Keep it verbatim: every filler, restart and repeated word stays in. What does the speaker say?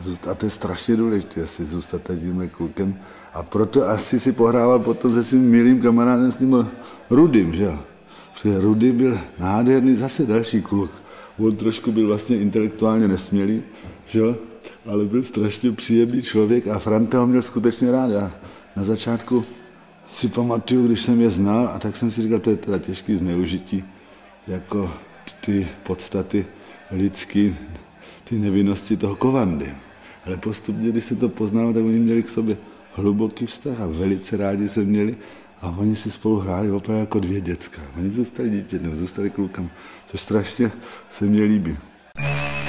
A to je strašně důležité, asi zůstat tímhle klukem. A proto asi si pohrával potom se svým milým kamarádem s tím Rudým, že jo. Protože Rudy byl nádherný, zase další kluk. On trošku byl vlastně intelektuálně nesmělý, že jo, ale byl strašně příjemný člověk a Franta ho měl skutečně rád. Já na začátku si pamatuju, když jsem je znal, a tak jsem si říkal, to je teda těžký zneužití, jako ty podstaty lidský, ty nevinnosti toho Kovandy. Ale postupně, když se to poznalo, tak oni měli k sobě hluboký vztah a velice rádi se měli a oni si spolu hráli opravdu jako dvě děcka. Oni zůstali dítětem, zůstali klukama, což strašně se mně líbí.